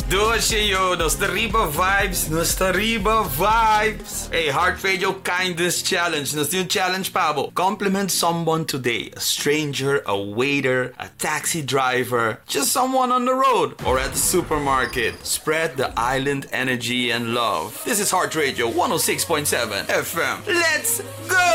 Nostariba vibes. Hey, Heart Radio Kindness Challenge. Nos yung challenge pa bo. Compliment someone today. A stranger, a waiter, a taxi driver, just someone on the road or at the supermarket. Spread the island energy and love. This is Heart Radio 106.7 FM. Let's go!